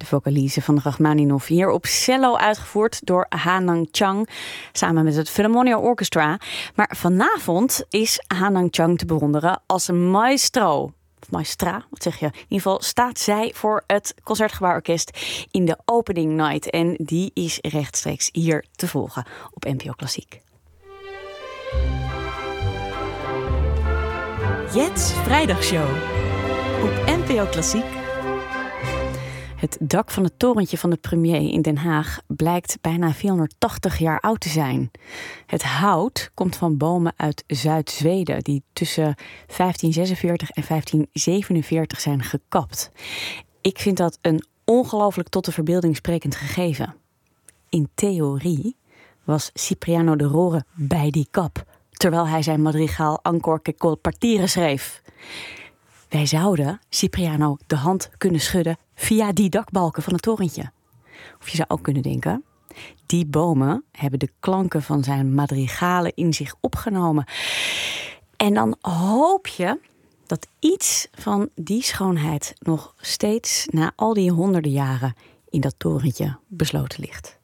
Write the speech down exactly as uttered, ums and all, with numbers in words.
De vocalise van Rachmaninov, hier op cello uitgevoerd door Hanang Chang samen met het Philharmonia Orchestra. Maar vanavond is Hanang Chang te bewonderen als een maestro. Of maestra, wat zeg je? In ieder geval staat zij voor het Concertgebouworkest in de opening night. En die is rechtstreeks hier te volgen op N P O Klassiek. Jets Vrijdagshow op N P O Klassiek. Het dak van het torentje van de premier in Den Haag blijkt bijna vierhonderdtachtig jaar oud te zijn. Het hout komt van bomen uit Zuid-Zweden die tussen vijftien zesenveertig en vijftien zevenenveertig zijn gekapt. Ik vind dat een ongelooflijk tot de verbeelding sprekend gegeven. In theorie was Cipriano de Rore bij die kap, terwijl hij zijn madrigaal Ancor che col partire schreef. Wij zouden Cipriano de hand kunnen schudden via die dakbalken van het torentje. Of je zou ook kunnen denken, die bomen hebben de klanken van zijn madrigalen in zich opgenomen. En dan hoop je dat iets van die schoonheid nog steeds na al die honderden jaren in dat torentje besloten ligt.